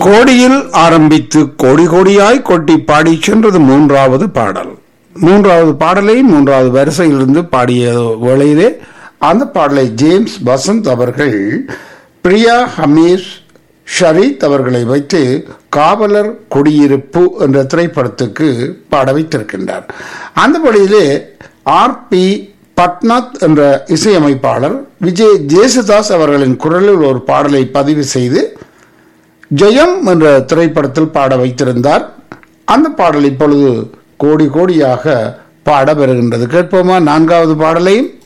கோடியில் ஆரம்பித்து கோடி கோடியாய் கொட்டி பாடி சென்றது மூன்றாவது பாடல். மூன்றாவது பாடலை மூன்றாவது வரிசையிலிருந்து பாடிய வேளையிலே அந்த பாடலை ஜேம்ஸ் வசந்த் அவர்கள் பிரியா ஹமீஸ் ஷரீத் அவர்களை வைத்து காவலர் குடியிருப்பு என்ற திரைப்படத்துக்கு பாட வைத்திருக்கின்றார். அந்த வழியிலே R.P. பட்நாத் என்ற இசையமைப்பாளர் விஜய் ஜேசுதாஸ் அவர்களின் குரலில் ஒரு பாடலை பதிவு செய்து ஜெயம் என்ற திரைப்படத்தில் பாட வைத்திருந்தார். அந்த பாடல் இப்பொழுது கோடி கோடியாக பாட வருகின்றது. கேட்போமா நான்காவது பாடலையும்?